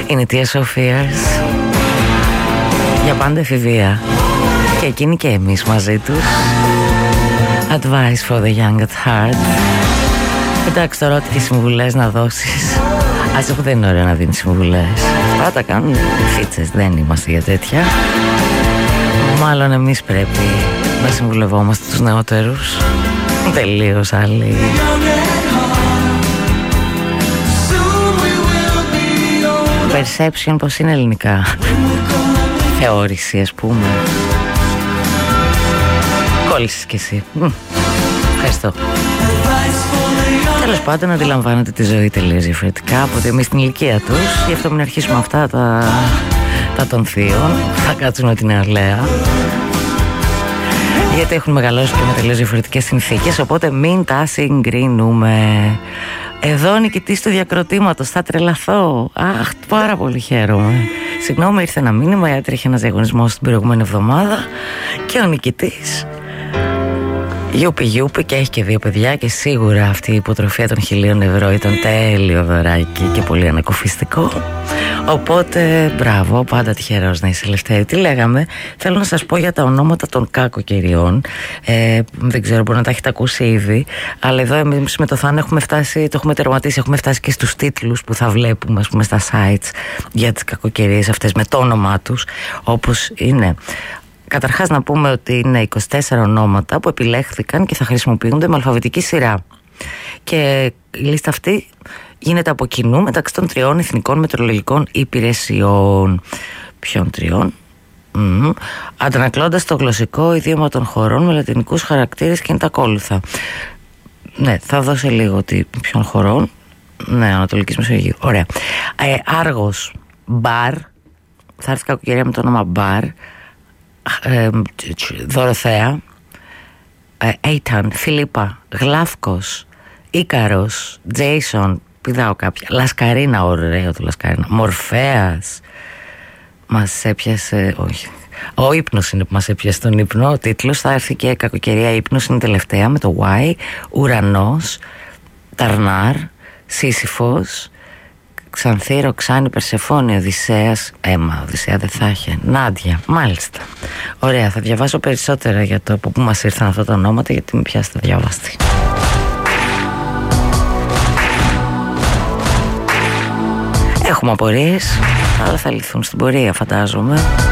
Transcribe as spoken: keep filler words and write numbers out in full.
Είναι η Tears of Fears. Για πάντα εφηβεία. Και εκείνοι και εμείς μαζί τους. Advice for the young at heart. Εντάξει, τώρα ό,τι και συμβουλές να δώσεις. Ας έχω, δεν είναι ωραίο να δίνει συμβουλές. Αυτά τα κάνουν φίτσες, δεν είμαστε για τέτοια. Μάλλον εμείς πρέπει να συμβουλευόμαστε τους νεότερους. Τελείως άλλοι. Perception, πως είναι ελληνικά? Θεώρηση, ας πούμε. Κόλλησες κι εσύ. Ευχαριστώ. Τέλος πάντων, αντιλαμβάνεται τη ζωή τελείως διαφορετικά από ότι εμείς στην ηλικία τους. Γι' αυτό μην αρχίσουμε αυτά τα, τα των θείων. Θα κάτσουμε την νεολαία. Γιατί έχουν μεγαλώσει και με τελείως διαφορετικές συνθήκες. Οπότε μην τα συγκρίνουμε. Εδώ ο νικητής του διακροτήματος. Θα τρελαθώ. Αχ, πάρα πολύ χαίρομαι. Συγγνώμη, ήρθε ένα μήνυμα. Έτρεχε ένας διαγωνισμός την προηγούμενη εβδομάδα. Και ο νικητής Γιούπι γιούπι, και έχει και δύο παιδιά. Και σίγουρα αυτή η υποτροφία των χιλίων ευρώ ήταν τέλειο δωράκι και πολύ ανακοφιστικό. Οπότε μπράβο, πάντα τυχερός να είσαι, Ελευθέρη. Τι λέγαμε? Θέλω να σας πω για τα ονόματα των κακοκαιριών. ε, Δεν ξέρω, μπορεί να τα έχετε ακούσει ήδη. Αλλά εδώ εμείς με το Θάνο έχουμε φτάσει, το έχουμε τερματίσει. Έχουμε φτάσει και στους τίτλους που θα βλέπουμε, ας πούμε, στα sites για τις κακοκαιρίες αυτές με το όνομά τους, όπως είναι. Καταρχάς να πούμε ότι είναι είκοσι τέσσερα ονόματα που επιλέχθηκαν και θα χρησιμοποιούνται με αλφαβητική σειρά. Και η λίστα αυτή γίνεται από κοινού μεταξύ των τριών εθνικών μετεωρολογικών υπηρεσιών. Ποιων τριών? Mm-hmm. Αντανακλώντας το γλωσσικό ιδίωμα των χωρών με λατινικούς χαρακτήρες, και είναι τα ακόλουθα. Ναι, θα δώσω λίγο ότι ποιων χωρών. Ναι, Ανατολικής Μεσογείου. Ωραία. ε, Άργος, Μπαρ. Θα έρθει κακοκαιρία με το όνομα Μπαρ. ε, Δωροθέα, ε, Έιταν, Φιλίππα, Γλάφκος, Ίκαρος, Τζέισον, πηδάω κάποια, Λασκαρίνα, ωραίο το Λασκαρίνα, Μορφέας. Μας έπιασε, όχι, ο ύπνος είναι που μας έπιασε τον ύπνο. Ο τίτλος θα έρθει και κακοκαιρία ύπνος, είναι τελευταία με το Y. Ουρανός, Ταρνάρ, Σύσυφος, Ξανθή, Ροξάνη, Περσεφόνη, Οδυσσέας. Έμα, Οδυσσέα δεν θα είχε. Νάντια, μάλιστα. Ωραία, θα διαβάσω περισσότερα για το από πού μας ήρθαν αυτά τα ονόματα, γιατί με πιάσετε διαβάστη. Έχουμε απορίες, αλλά θα λυθούν στην πορεία, φαντάζομαι.